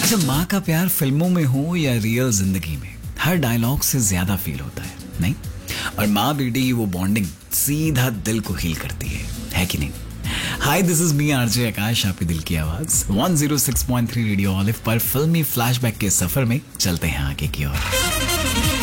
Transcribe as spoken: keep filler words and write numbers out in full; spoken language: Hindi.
अच्छा, माँ का प्यार फिल्मों में हो या रियल जिंदगी में, हर डायलॉग से ज्यादा फील होता है, नहीं? और माँ बेटी की वो बॉन्डिंग सीधा दिल को हील करती है, है कि नहीं? हाय, दिस इज मी आरजे आकाश, आपके दिल की आवाज one zero six point three radio olive पर फिल्मी फ्लैशबैक के सफर में चलते हैं आगे की ओर।